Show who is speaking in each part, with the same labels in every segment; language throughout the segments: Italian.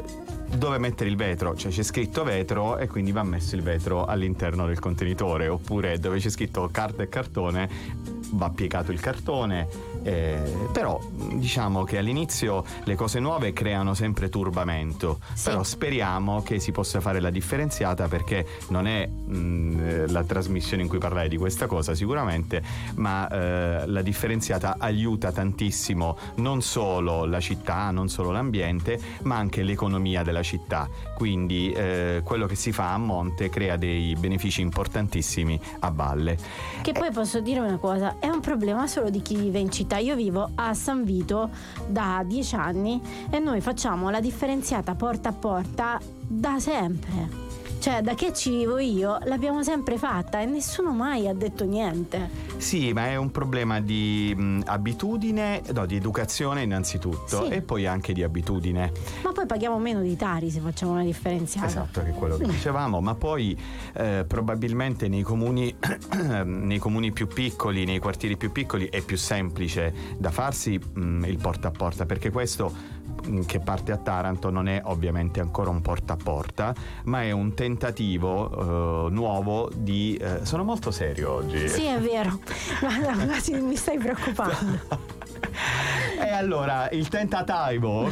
Speaker 1: dove mettere il vetro, cioè c'è scritto vetro e quindi va messo il vetro all'interno del contenitore, oppure dove c'è scritto carta e cartone va piegato il cartone. Però diciamo che all'inizio le cose nuove creano sempre turbamento, sì. Però speriamo che si possa fare la differenziata, perché non è la trasmissione in cui parlare di questa cosa sicuramente, ma la differenziata aiuta tantissimo non solo la città, non solo l'ambiente, ma anche l'economia della città. Quindi quello che si fa a monte crea dei benefici importantissimi a valle.
Speaker 2: Che poi posso dire una cosa, è un problema solo di chi vive in città. Io vivo a San Vito da 10 anni e noi facciamo la differenziata porta a porta da sempre. Cioè, da che ci vivo io l'abbiamo sempre fatta e nessuno mai ha detto niente.
Speaker 1: Sì, ma è un problema di abitudine, no, di educazione innanzitutto, sì. E poi anche di abitudine.
Speaker 2: Ma poi paghiamo meno di Tari se facciamo una differenziata.
Speaker 1: Esatto, che è quello che dicevamo, ma poi probabilmente nei comuni più piccoli, nei quartieri più piccoli è più semplice da farsi il porta a porta, perché questo che parte a Taranto non è ovviamente ancora un porta a porta, ma è un tentativo nuovo di sono molto serio oggi.
Speaker 2: Sì, è vero. Guarda, quasi mi stai preoccupando.
Speaker 1: E allora il tentativo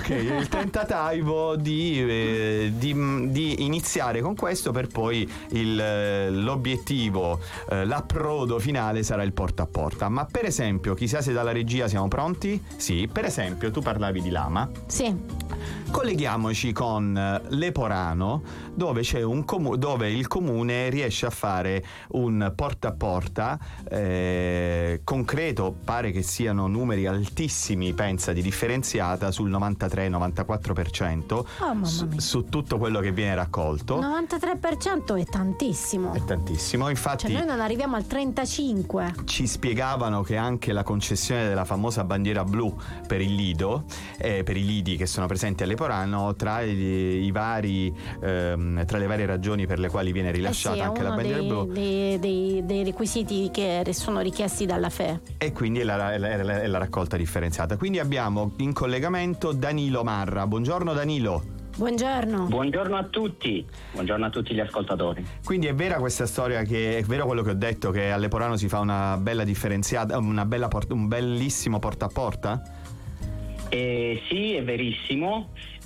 Speaker 1: di iniziare con questo, per poi l'obiettivo, l'approdo finale sarà il porta a porta. Ma per esempio, chissà se dalla regia siamo pronti? Sì, per esempio tu parlavi di Lama.
Speaker 2: Sì.
Speaker 1: Colleghiamoci con Leporano, dove c'è dove il comune riesce a fare un porta a porta concreto, pare che siano numeri altissimi, pensa, di differenziata sul 93-94%. Su tutto quello che viene raccolto.
Speaker 2: 93% è tantissimo.
Speaker 1: È tantissimo, infatti.
Speaker 2: Cioè noi non arriviamo al 35%.
Speaker 1: Ci spiegavano che anche la concessione della famosa bandiera blu per il Lido, per i lidi che sono presenti a Leporano, tra le varie ragioni per le quali viene rilasciata anche la bandiera blu,
Speaker 2: dei requisiti che sono richiesti dalla FE, e
Speaker 1: quindi è la raccolta differenziata. Quindi abbiamo in collegamento Danilo Marra. Buongiorno Danilo.
Speaker 2: Buongiorno.
Speaker 3: Buongiorno a tutti gli ascoltatori.
Speaker 1: Quindi è vera questa storia, che è vero quello che ho detto, che a Leporano si fa una bella differenziata, un bellissimo porta a porta?
Speaker 3: Sì, è verissimo.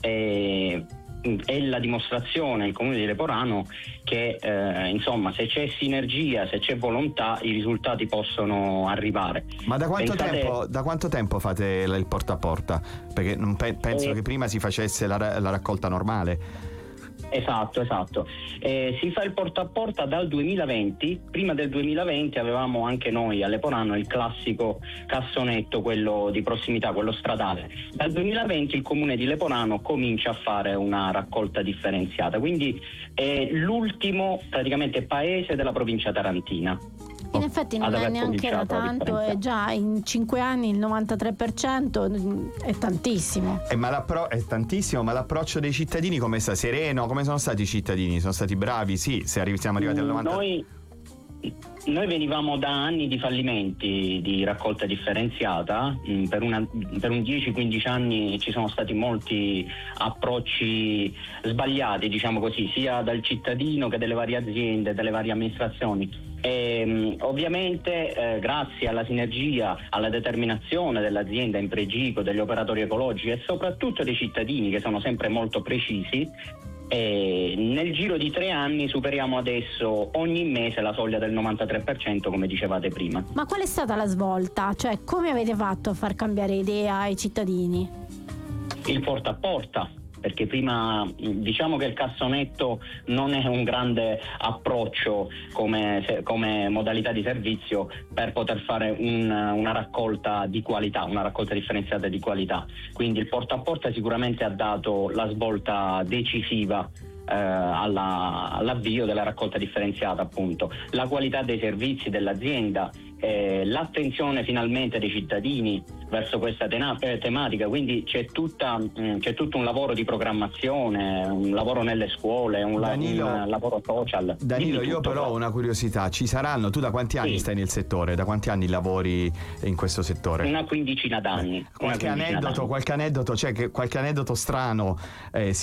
Speaker 3: È la dimostrazione, il comune di Leporano, che insomma, se c'è sinergia, se c'è volontà, i risultati possono arrivare.
Speaker 1: Ma da quanto tempo fate il porta a porta? Perché non penso che prima si facesse la raccolta normale.
Speaker 3: Esatto. Si fa il porta a porta dal 2020. Prima del 2020 avevamo anche noi a Leporano il classico cassonetto, quello di prossimità, quello stradale. Dal 2020 il comune di Leporano comincia a fare una raccolta differenziata, quindi è l'ultimo praticamente paese della provincia tarantina.
Speaker 2: In effetti non è neanche da tanto, e già in 5 anni il 93% è tantissimo.
Speaker 1: È tantissimo, ma l'approccio dei cittadini come sta? Sereno? Come sono stati i cittadini? Sono stati bravi? Sì, siamo arrivati al 90%.
Speaker 3: Noi venivamo da anni di fallimenti di raccolta differenziata. Per un 10-15 anni ci sono stati molti approcci sbagliati, diciamo così, sia dal cittadino che delle varie aziende, delle varie amministrazioni. Ovviamente grazie alla sinergia, alla determinazione dell'azienda Impregico, degli operatori ecologici e soprattutto dei cittadini, che sono sempre molto precisi, nel giro di 3 anni superiamo adesso ogni mese la soglia del 93%, come dicevate prima.
Speaker 2: Ma qual è stata la svolta? Cioè, come avete fatto a far cambiare idea ai cittadini?
Speaker 3: Il porta a porta. Perché prima diciamo che il cassonetto non è un grande approccio come modalità di servizio per poter fare una raccolta di qualità, una raccolta differenziata di qualità. Quindi il porta a porta sicuramente ha dato la svolta decisiva all'avvio della raccolta differenziata, appunto. La qualità dei servizi dell'azienda, l'attenzione finalmente dei cittadini verso questa tematica, quindi c'è tutto un lavoro di programmazione, un lavoro nelle scuole, un lavoro social.
Speaker 1: Danilo, io però ho una curiosità: ci saranno, tu da quanti anni stai nel settore? Da quanti anni lavori in questo settore?
Speaker 3: Una quindicina d'anni.
Speaker 1: Qualche aneddoto, cioè qualche aneddoto strano